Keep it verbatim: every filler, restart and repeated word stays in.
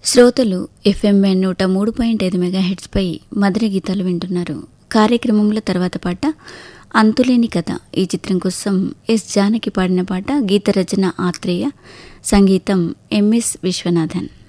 శ్రోతలు ఎఫ్ఎం నూట మూడు పాయింట్ ఐదు మెగాహెట్స్పై మధుర గీతాలు వింటున్నారు. కార్యక్రమంలో తర్వాత పాట అంతులేని కథ. ఈ చిత్రం కోసం ఎస్ జానకి పాడిన పాట. గీత రచన ఆత్రేయ, సంగీతం ఎంఎస్ విశ్వనాథన్.